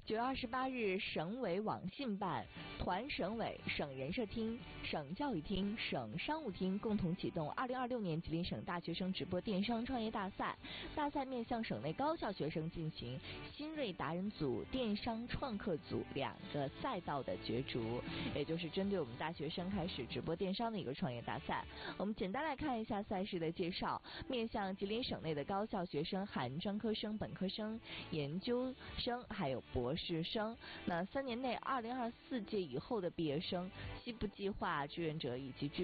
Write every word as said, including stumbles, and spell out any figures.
九月二十八日，省委网信办、团省委、省人社厅、省教育厅、省商务厅共同启动二零二六年吉林省大学生直播电商创业大赛。大赛面向省内高校学生进行新锐达人组、电商创客组两个赛道的角逐，也就是针对我们大学生开始直播电商的一个创业大赛。我们简单来看一下赛事的介绍，面向吉林省内的高校学生，含专科生、本科生、研究生还有博士生。那三年内二零二四届以后的毕业生、西部计划志愿者以及具